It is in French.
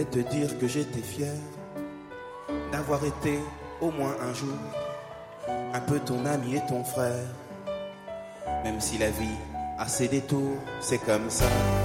te dire que j'étais fier d'avoir été au moins un jour un peu ton ami et ton frère. Même si la vie a ses détours, c'est comme ça.